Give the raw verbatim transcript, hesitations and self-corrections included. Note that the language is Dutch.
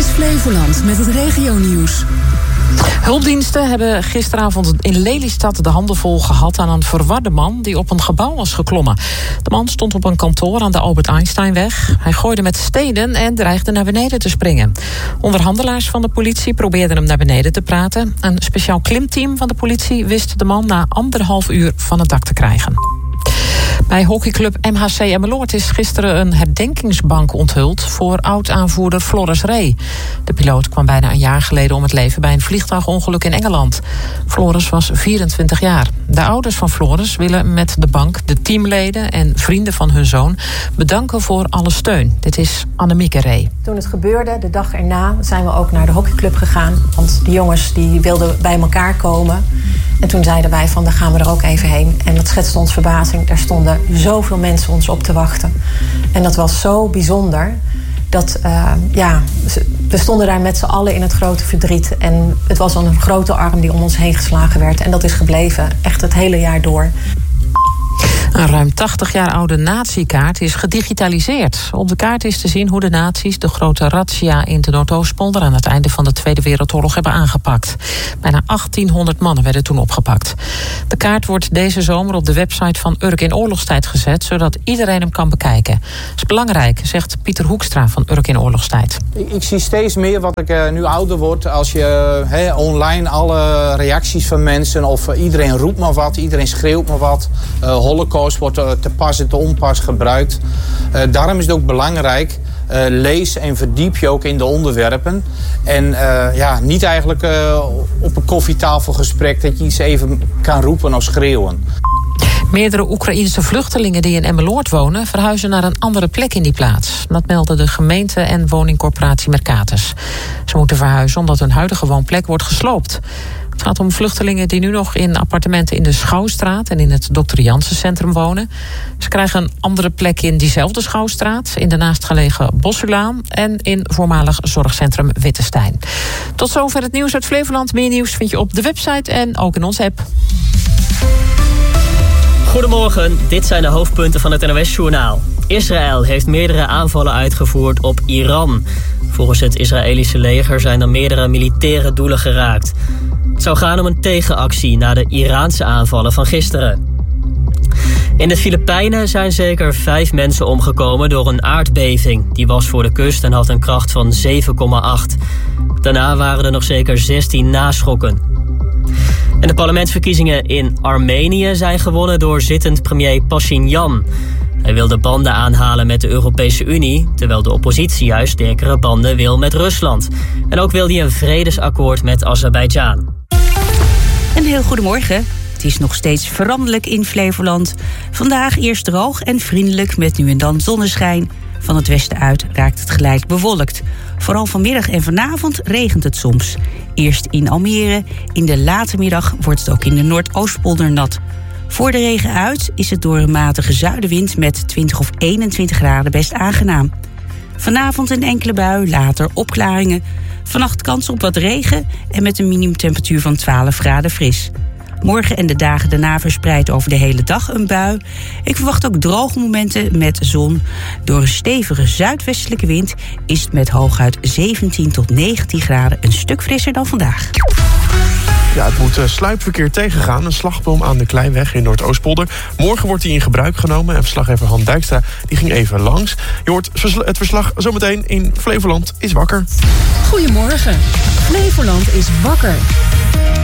is Flevoland met het regionieuws. Hulpdiensten hebben gisteravond in Lelystad de handen vol gehad aan een verwarde man die op een gebouw was geklommen. De man stond op een kantoor aan de Albert Einsteinweg. Hij gooide met stenen en dreigde naar beneden te springen. Onderhandelaars van de politie probeerden hem naar beneden te praten. Een speciaal klimteam van de politie wist de man na anderhalf uur van het dak te krijgen. Bij hockeyclub M H C Emmeloord is gisteren een herdenkingsbank onthuld voor oud-aanvoerder Floris Rey. De piloot kwam bijna een jaar geleden om het leven bij een vliegtuigongeluk in Engeland. Floris was vierentwintig jaar. De ouders van Floris willen met de bank de teamleden en vrienden van hun zoon bedanken voor alle steun. Dit is Annemieke Rey. Toen het gebeurde, de dag erna, zijn we ook naar de hockeyclub gegaan. Want de jongens die wilden bij elkaar komen. En toen zeiden wij van, daar gaan we er ook even heen. En dat schetste ons verbazing. Daar stonden zoveel mensen ons op te wachten. En dat was zo bijzonder. Dat, uh, ja, we stonden daar met z'n allen in het grote verdriet. En het was dan een grote arm die om ons heen geslagen werd. En dat is gebleven, echt het hele jaar door. Een ruim tachtig jaar oude nazi-kaart is gedigitaliseerd. Op de kaart is te zien hoe de nazi's de grote razzia in de Noordoostpolder aan het einde van de Tweede Wereldoorlog hebben aangepakt. Bijna achttienhonderd mannen werden toen opgepakt. De kaart wordt deze zomer op de website van Urk in Oorlogstijd gezet, zodat iedereen hem kan bekijken. Dat is belangrijk, zegt Pieter Hoekstra van Urk in Oorlogstijd. Ik, ik zie steeds meer, wat ik uh, nu ouder word, als je uh, he, online alle reacties van mensen, of uh, iedereen roept maar wat, iedereen schreeuwt maar wat, uh, holocaust wordt te pas en te onpas gebruikt. Uh, daarom is het ook belangrijk, uh, lees en verdiep je ook in de onderwerpen. En uh, ja, niet eigenlijk uh, op een koffietafelgesprek dat je iets even kan roepen of schreeuwen. Meerdere Oekraïense vluchtelingen die in Emmeloord wonen verhuizen naar een andere plek in die plaats. Dat melden de gemeente en woningcorporatie Mercatus. Ze moeten verhuizen omdat hun huidige woonplek wordt gesloopt. Het gaat om vluchtelingen die nu nog in appartementen in de Schouwstraat en in het dokter Jansen-centrum wonen. Ze krijgen een andere plek in diezelfde Schouwstraat, in de naastgelegen Bossulaan en in voormalig zorgcentrum Wittestein. Tot zover het nieuws uit Flevoland. Meer nieuws vind je op de website en ook in onze app. Goedemorgen, dit zijn de hoofdpunten van het N O S-journaal. Israël heeft meerdere aanvallen uitgevoerd op Iran. Volgens het Israëlische leger zijn er meerdere militaire doelen geraakt. Het zou gaan om een tegenactie na de Iraanse aanvallen van gisteren. In de Filipijnen zijn zeker vijf mensen omgekomen door een aardbeving. Die was voor de kust en had een kracht van zeven komma acht. Daarna waren er nog zeker zestien naschokken. En de parlementsverkiezingen in Armenië zijn gewonnen door zittend premier Pashinyan. Hij wil de banden aanhalen met de Europese Unie, terwijl de oppositie juist sterkere banden wil met Rusland. En ook wil hij een vredesakkoord met Azerbeidzjan. Een heel goedemorgen. Het is nog steeds veranderlijk in Flevoland. Vandaag eerst droog en vriendelijk met nu en dan zonneschijn. Van het westen uit raakt het geleidelijk bewolkt. Vooral vanmiddag en vanavond regent het soms. Eerst in Almere, in de late middag wordt het ook in de Noordoostpolder nat. Voor de regen uit is het door een matige zuidenwind met twintig of eenentwintig graden best aangenaam. Vanavond een enkele bui, later opklaringen. Vannacht kans op wat regen en met een minimumtemperatuur van twaalf graden fris. Morgen en de dagen daarna verspreid over de hele dag een bui. Ik verwacht ook droge momenten met zon. Door een stevige zuidwestelijke wind is het met hooguit zeventien tot negentien graden een stuk frisser dan vandaag. Ja, het moet uh, sluipverkeer tegengaan. Een slagboom aan de Kleinweg in Noordoostpolder. Morgen wordt die in gebruik genomen. En verslaggever Han Dijkstra die ging even langs. Je hoort het verslag zometeen in Flevoland is wakker. Goedemorgen. Flevoland is wakker.